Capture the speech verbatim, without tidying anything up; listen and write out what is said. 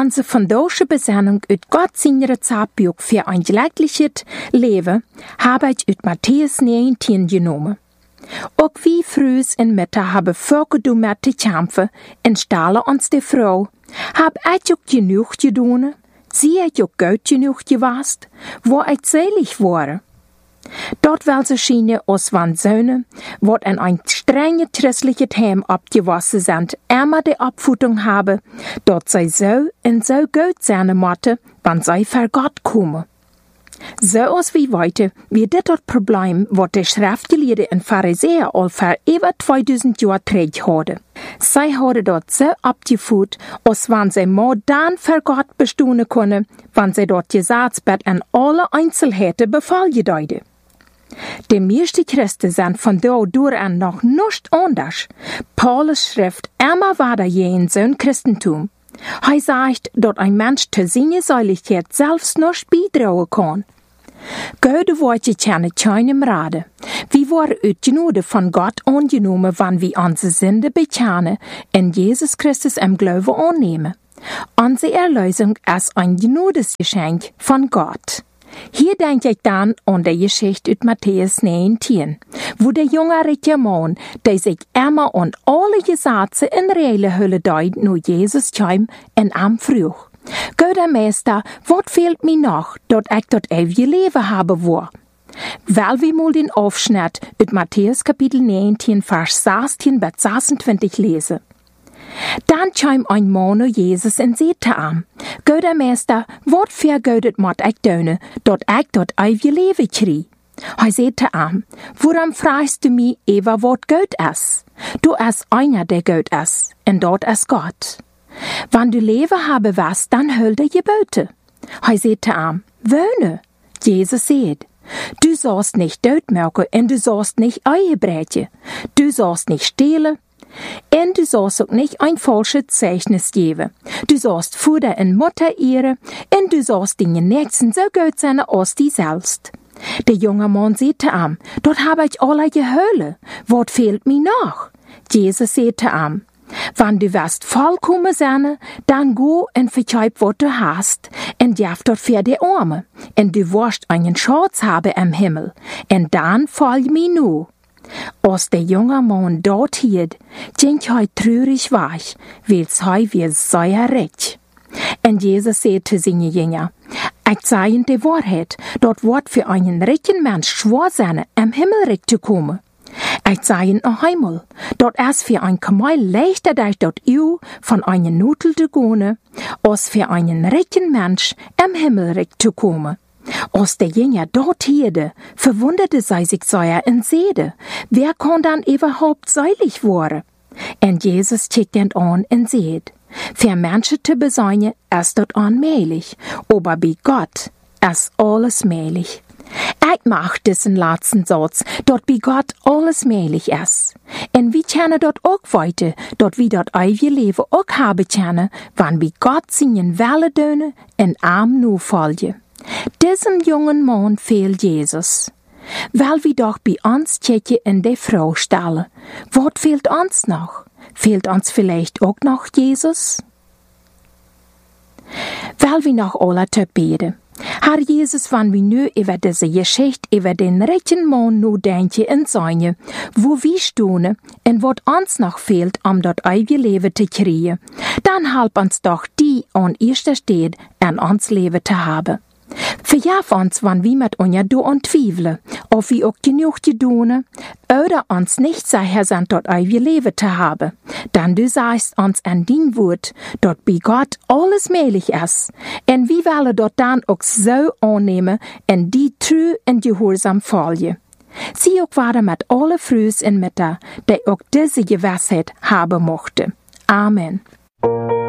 Onze vandaagse bezinnung uit Gott zijn Rezeptbuch für ein glückliches Leben habe ich uit Matthäus negentien genomen. Ook wie frühs in Mitte habe vorgedoen met te kämpfen, en stellen ons de vrouw, hab ich ook genug gedaan, sie ich ook gut genug gewast, wo ich selig war. Dort will sie schiene, als wann Söhne, wat in ein strenge christliches Heim abgewassen sind, immer die Abfutung habe, dort sei so und so gut sein mochte, wann sei für Gott komme. So als wie weiter, wie dit das Problem, wat de Schriftgelehrten en Pharisäer al für über zweitausend Jahre trägt hadden. Sie hadden dort so abgeführt, als wann sie mal dann für Gott bestehen können, wann sie dort Gesetzbuch an alle Einzelheiten befolgen deuten. Die meisten Christen sind von da durch an noch nicht anders. Paulus Schrift immer weiter je sein Christentum. Er sagt, dass ein Mensch zu seiner Seiligkeit selbst nicht beitragen kann. Gute Worte kennen keinem Rade. Wir waren uit Genade von Gott angenommen, wenn wir unsere Sünde bekennen und Jesus Christus im Glauben annehmen. Unsere Erlösung ist ein Gnadesgeschenk von Gott. Hier denke ich dann an die Geschichte aus Matthäus negentien, wo der junge reiche Mann, der sich immer an alle Gesetze in reelle Hölle deut, nur Jesus kam und am früh. Guter Meister, wat fehlt mir noch, dat ich das ewige Leben habe war? Weil wir mal den Aufschnitt aus Matthäus Kapitel negentien, Vers sechzehn bis sechsundzwanzig lesen. Dann kam ein Mann und Jesus und sagte ihm, Guter Meister, wat für Gutes moet ich tun, dat ich das ewige Leben krieg? Er sagte ihm, warum fragst du mich, Eva, wat gut ist? Du ist einer, der gut ist, und dort ist Gott. Wenn du Leben haben willst, dann hör die Gebote. Er sagte ihm, wohne. Jesus sagt, du sollst nicht töten und du sollst nicht Ehebrechen. Du sollst nicht stehlen. Und du sollst auch nicht ein falsches Zeugnis geben. Du sollst Vater und Mutter ehren und du sollst deinen Nächsten so gut sein als dich selbst. Der junge Mann sagte ihm, dort habe ich alle gehört. Was fehlt mir noch? Jesus sagte ihm, wenn du wirst vollkommen sein, dann go und verkauf, was du hast, und gib dort für die Arme, und du wirst einen Schatz haben im Himmel, und dann folg mir nur. Als der junge Mann dort hielt, ging er traurig weg, weil er wie sehr reich. Und Jesus sagte zu seinen Jüngern, ich sage die Wahrheit, dort wird für einen reichen Mensch schwer sein, im Himmelreich zu kommen. Ich sage noch einmal, dort ist für ein Kamel leichter durch dort Eau von einem Nudel zu gehen, als für einen reichen Mensch im Himmelreich zu kommen. Als der Jünger dort hierde, verwunderte sie sich sehr und sagte, wer kann dann überhaupt seilig werden? Und Jesus kickt ihn an und sagt, für Menschen zu beseinen ist dort unmöglich, aber bei Gott ist alles möglich. Ich mach diesen letzten Satz, dort bei Gott alles möglich ist. Und wir kennen dort auch weiter, dort wie dort ewige Leben auch haben können, wenn wir Gott seinen Welle dönen und arm nur folgen. Diesem jungen Mann fehlt Jesus. Weil wir doch bei uns Kirche in der Frau stellen. Was fehlt uns noch? Fehlt uns vielleicht auch noch Jesus? Weil wir noch alle beten. Herr Jesus, wenn wir nu über diese Geschichte über den reichen Mann nu denken und sagen, wo wir stehen und was uns noch fehlt, um das ewige Leben zu kriegen, dann help uns doch die an erster Stelle an uns Leben zu haben. Verjaf uns, wenn wir mit uns do und zweifeln, ob wir auch genug getan oder uns nicht sicher sind, dort ewige Leben zu haben. Dann du sagst uns an dein Wort, dort bei Gott alles möglich ist. Und wir wollen dort dann auch so annehmen und die treu und gehorsam folgen. Sie auch waren mit alle Frühs und Mütter, die auch diese Gewissheit haben mochten. Amen.